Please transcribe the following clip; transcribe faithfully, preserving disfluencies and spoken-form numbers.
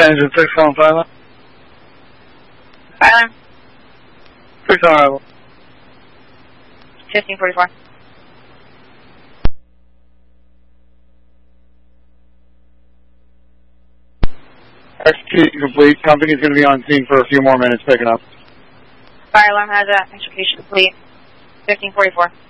Engine six calling fire alarm. Fire alarm. six on arrival. fifteen forty-four. Execute complete. Company's going to be on scene for a few more minutes picking up. Fire alarm has a execution complete. fifteen forty-four.